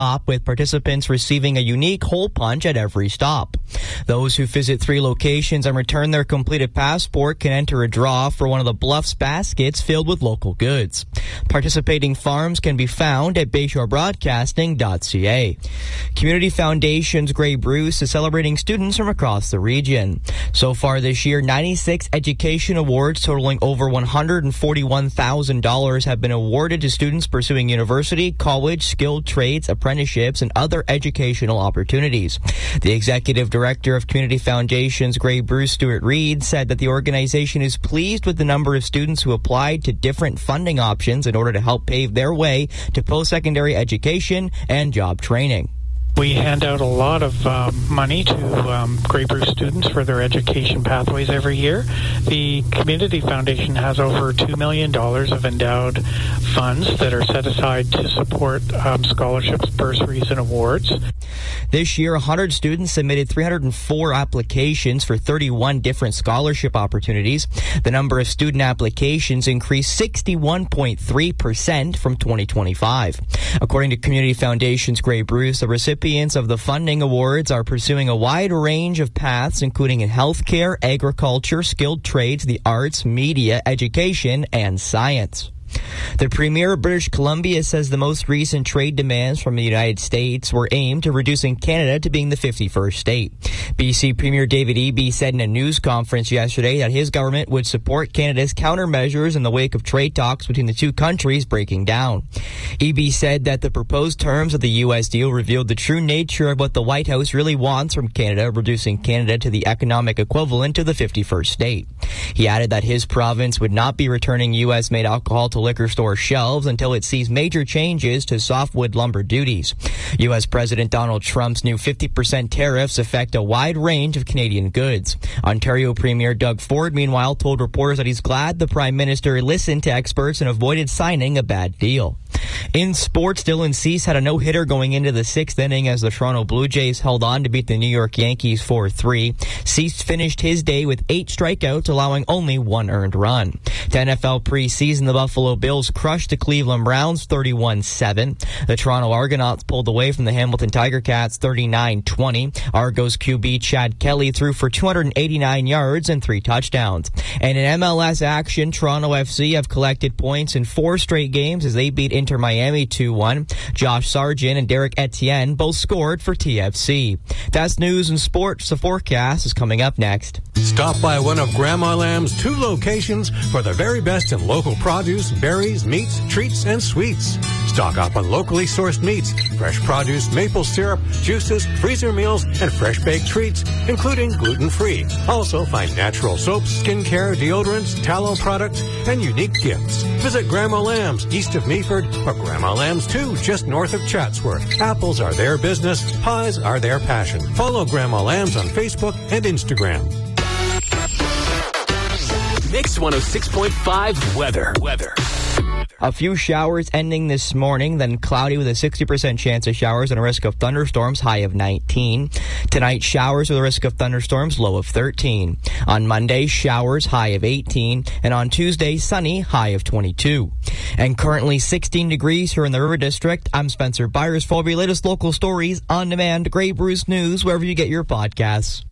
with participants receiving a unique hole punch at every stop. Those who visit 3 locations and return their completed passport can enter a draw for one of the Bluffs baskets filled with local goods. Participating farms can be found at bayshorebroadcasting.ca. Community Foundation's Grey Bruce is celebrating students from across the region. So far this year, 96 education awards totaling over $141,000 have been awarded to students pursuing university, college, skilled trades, apprenticeships, and other educational opportunities. The executive director of Community Foundation's Grey Bruce, Stuart Reed, said that the organization is pleased with the number of students who applied to different funding options in order to help pave their way to post-secondary education and job training. We hand out a lot of money to Grey Bruce students for their education pathways every year. The Community Foundation has over $2 million of endowed funds that are set aside to support scholarships, bursaries, and awards. This year, 100 students submitted 304 applications for 31 different scholarship opportunities. The number of student applications increased 61.3% from 2025. According to Community Foundation's Grey Bruce, the recipients of the funding awards are pursuing a wide range of paths, including in healthcare, agriculture, skilled trades, the arts, media, education, and science. The Premier of British Columbia says the most recent trade demands from the United States were aimed at reducing Canada to being the 51st state. BC Premier David Eby said in a news conference yesterday that his government would support Canada's countermeasures in the wake of trade talks between the two countries breaking down. Eby said that the proposed terms of the U.S. deal revealed the true nature of what the White House really wants from Canada, reducing Canada to the economic equivalent of the 51st state. He added that his province would not be returning U.S.-made alcohol to liquor store shelves until it sees major changes to softwood lumber duties. U.S. President Donald Trump's new 50% tariffs affect a wide range of Canadian goods. Ontario Premier Doug Ford, meanwhile, told reporters that he's glad the Prime Minister listened to experts and avoided signing a bad deal. In sports, Dylan Cease had a no-hitter going into the 6th inning as the Toronto Blue Jays held on to beat the New York Yankees 4-3. Cease finished his day with 8 strikeouts, allowing only 1 earned run. To NFL preseason, the Buffalo Bills crushed the Cleveland Browns 31-7. The Toronto Argonauts pulled away from the Hamilton Tiger Cats 39-20. Argos QB Chad Kelly threw for 289 yards and 3 touchdowns. And in MLS action, Toronto FC have collected points in 4 straight games as they beat Inter Miami 2-1. Josh Sargent and Derek Etienne both scored for TFC. That's news and sports. The forecast is coming up next. Stop by one of Grandma Lamb's 2 locations for the very best in local produce, berries, meats, treats, and sweets. Stock up on locally sourced meats, fresh produce, maple syrup, juices, freezer meals, and fresh baked treats, including gluten-free. Also find natural soaps, skincare, deodorants, tallow products, and unique gifts. Visit Grandma Lamb's east of Meaford or Grandma Lamb's 2 just north of Chatsworth. Apples are their business. Pies are their passion. Follow Grandma Lamb's on Facebook and Instagram. Mix 106.5 weather. A few showers ending this morning, then cloudy with a 60% chance of showers and a risk of thunderstorms, high of 19. Tonight, showers with a risk of thunderstorms, low of 13. On Monday, showers, high of 18. And on Tuesday, sunny, high of 22. And currently 16 degrees here in the River District. I'm Spencer Byers for your latest local stories on demand, Grey Bruce News, wherever you get your podcasts.